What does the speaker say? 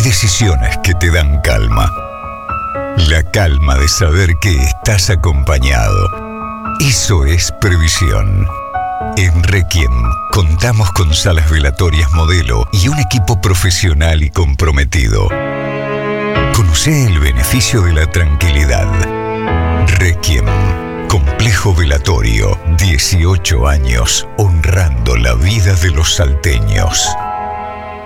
decisiones que te dan calma. La calma de saber que estás acompañado. Eso es previsión. En Requiem contamos con salas velatorias modelo y un equipo profesional y comprometido. Conocé el beneficio de la tranquilidad. Requiem, complejo velatorio, 18 años honrando la vida de los salteños.